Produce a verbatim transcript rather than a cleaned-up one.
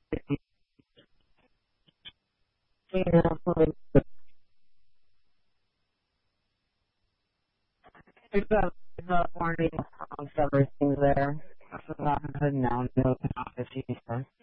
Yeah, like, there's a, there's a warning amongst everything there. So I'm heading down to the office.